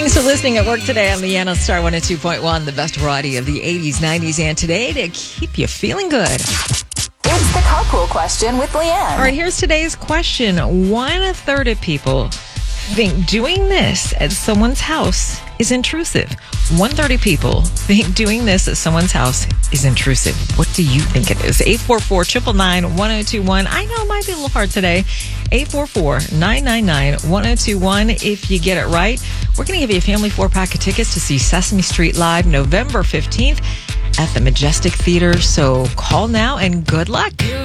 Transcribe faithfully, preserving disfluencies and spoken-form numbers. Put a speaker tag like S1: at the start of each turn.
S1: Thanks for listening at work today. I'm Leanna, Star one oh two point one, the best variety of the eighties, nineties, and today to keep you feeling good.
S2: It's the carpool question with Leanne.
S1: All right, here's today's question. One third of people think doing this at someone's house is intrusive. One third of people think doing this at someone's house is intrusive. What do you think it is? eight four four, nine nine nine, one oh two one. I know it might be a little hard today. eight four four, nine nine nine, one oh two one. If you get it right, we're going to give you a family four-pack of tickets to see Sesame Street Live November fifteenth at the Majestic Theater. So call now and good luck.